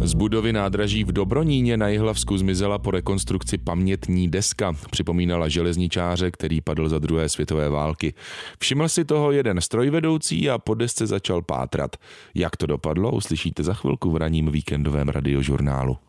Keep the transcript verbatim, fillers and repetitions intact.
Z budovy nádraží v Dobroníně na Jihlavsku zmizela po rekonstrukci pamětní deska. Připomínala železničáře, který padl za druhé světové války. Všiml si toho jeden strojvedoucí a po desce začal pátrat. Jak to dopadlo, uslyšíte za chvilku v ranním víkendovém radiožurnálu.